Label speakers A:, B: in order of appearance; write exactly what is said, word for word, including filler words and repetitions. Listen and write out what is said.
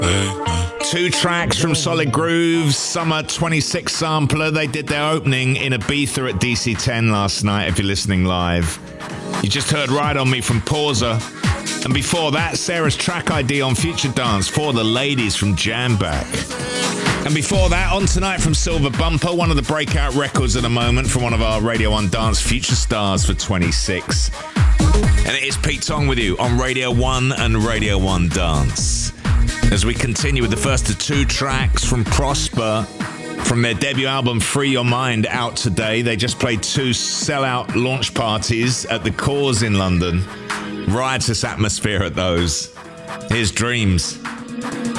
A: Two tracks from Solid Grooves, Summer twenty-six sampler. They did their opening in Ibiza at D C ten last night, if you're listening live. You just heard Ride On Me from Pausa. And before that, Sarah's track I D on Future Dance, For the Ladies from Jamback. And before that, On Tonight from Silver Bumper, one of the breakout records at the moment from one of our Radio one Dance Future Stars for twenty-six. And it is Pete Tong with you on Radio one and Radio one Dance. As we continue with the first of two tracks from Prosper from their debut album Free Your Mind, out today. They just played two sellout launch parties at the Cause in London. Riotous atmosphere at those. Here's Dreams.